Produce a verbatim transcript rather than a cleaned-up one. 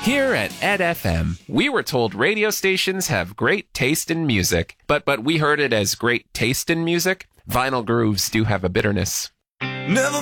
Here at Ed F M, we were told radio stations have great taste in music, but but we heard it as great taste in music. Vinyl grooves do have a bitterness. Never